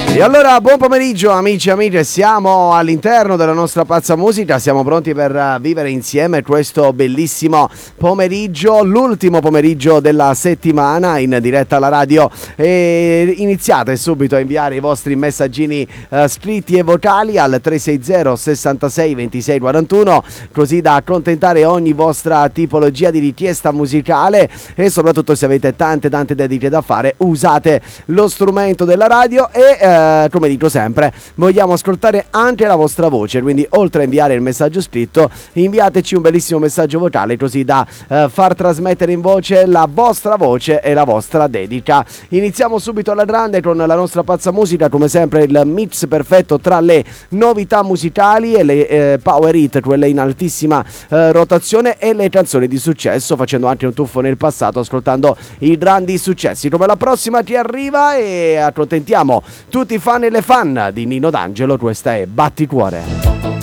E allora buon pomeriggio amici e amiche, siamo all'interno della nostra pazza musica, siamo pronti per vivere insieme questo bellissimo pomeriggio, l'ultimo pomeriggio della settimana in diretta alla radio, e iniziate subito a inviare i vostri messaggini scritti e vocali al 360 66 26 41, così da accontentare ogni vostra tipologia di richiesta musicale, e soprattutto se avete tante dediche da fare, usate lo strumento della radio e come dico sempre, vogliamo ascoltare anche la vostra voce, quindi oltre a inviare il messaggio scritto, inviateci un bellissimo messaggio vocale, così da far trasmettere in voce la vostra voce e la vostra dedica. Iniziamo subito alla grande con la nostra pazza musica, come sempre il mix perfetto tra le novità musicali e le power hit, quelle in altissima rotazione, e le canzoni di successo, facendo anche un tuffo nel passato, ascoltando i grandi successi. Come la prossima che arriva, e accontentiamo tutti i fan e le fan di Nino D'Angelo, questa è Batticuore.